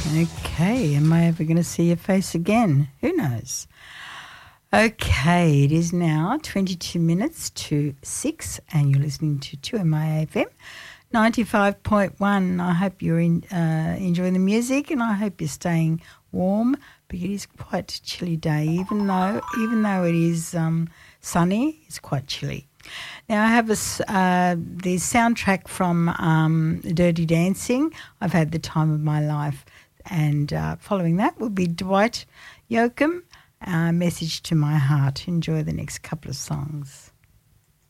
Okay, am I ever going to see your face again? Who knows? Okay, it is now 22 minutes to 6 and you're listening to 2MIA-FM 95.1. I hope you're enjoying the music and I hope you're staying warm because it is quite a chilly day. Even though it is sunny, it's quite chilly. Now I have the soundtrack from Dirty Dancing. I've had the time of my life. And following that will be Dwight Yoakam, Message to My Heart. Enjoy the next couple of songs.